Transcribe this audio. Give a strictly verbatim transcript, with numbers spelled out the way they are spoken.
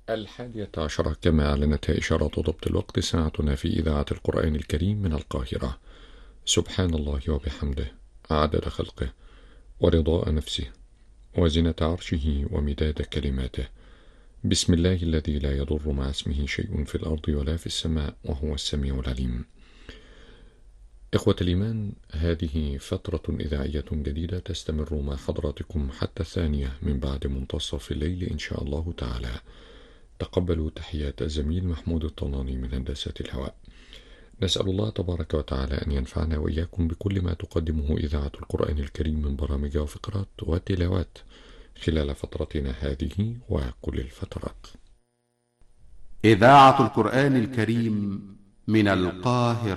الحادية عشرة كما أعلنتها إشارة ضبط الوقت، ساعتنا في إذاعة القرآن الكريم من القاهرة. سبحان الله وبحمده، عدد خلقه ورضاء نفسه وزنة عرشه ومداد كلماته. بسم الله الذي لا يضر مع اسمه شيء في الأرض ولا في السماء وهو السميع العليم. إخوة الإيمان، هذه فترة إذاعية جديدة تستمر مع حضراتكم حتى الثانية من بعد منتصف الليل إن شاء الله تعالى. تقبلوا تحيات الزميل محمود الطناني من هندسة الهواء. نسأل الله تبارك وتعالى أن ينفعنا وإياكم بكل ما تقدمه إذاعة القرآن الكريم من برامج وفقرات وتلاوات خلال فترتنا هذه وكل الفترات. إذاعة القرآن الكريم من القاهرة.